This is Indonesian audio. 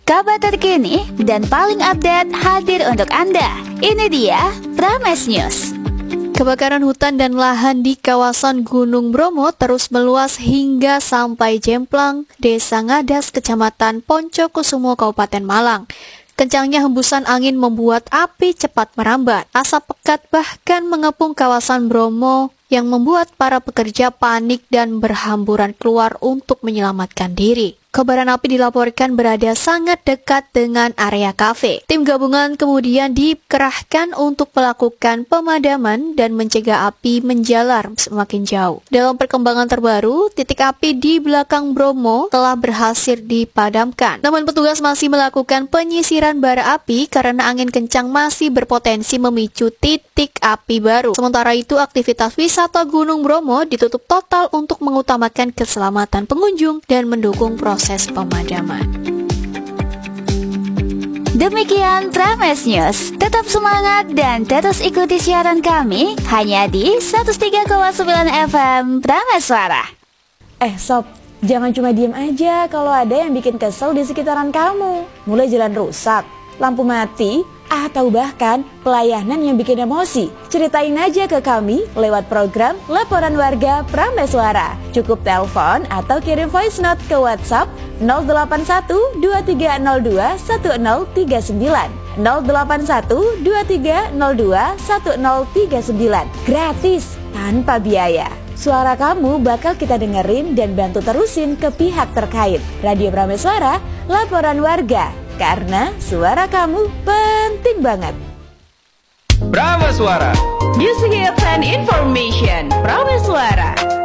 Kabar terkini dan paling update hadir untuk Anda. Ini dia Prames News. Kebakaran hutan dan lahan di kawasan Gunung Bromo terus meluas hingga sampai Jemplang, Desa Ngadas, Kecamatan Poncokusumo, Kabupaten Malang. Kencangnya hembusan angin membuat api cepat merambat. Asap pekat bahkan mengepung kawasan Bromo yang membuat para pekerja panik dan berhamburan keluar untuk menyelamatkan diri. Kobaran api dilaporkan berada sangat dekat dengan area kafe. Tim gabungan kemudian dikerahkan untuk melakukan pemadaman dan mencegah api menjalar semakin jauh. Dalam perkembangan terbaru, titik api di belakang Bromo telah berhasil dipadamkan. Namun petugas masih melakukan penyisiran bara api karena angin kencang masih berpotensi memicu titik api baru. Sementara itu, aktivitas wisata Gunung Bromo ditutup total untuk mengutamakan keselamatan pengunjung dan mendukung proses pemadaman. Demikian Prames News. Tetap semangat dan terus ikuti siaran kami hanya di 103,9 FM Prames Suara. Sob, jangan cuma diem aja kalau ada yang bikin kesel di sekitaran kamu. Mulai jalan rusak, lampu mati, atau bahkan pelayanan yang bikin emosi. Ceritain aja ke kami lewat program Laporan Warga Prames Suara. Cukup telepon atau kirim voice note ke WhatsApp 081 2302 1039 081 2302 1039. Gratis, tanpa biaya. Suara kamu bakal kita dengerin dan bantu terusin ke pihak terkait. Radio Prames Suara, Laporan Warga. Karena suara kamu penting banget. Prames Suara, Music and Information. Prames Suara.